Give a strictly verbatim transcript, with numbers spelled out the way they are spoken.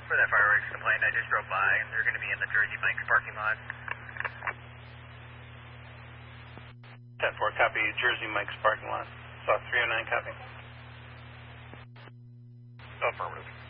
For that fireworks complaint, I just drove by and they're going to be in the Jersey Mike's parking lot. ten four, copy, Jersey Mike's parking lot. South three oh nine, copy. Affirmative.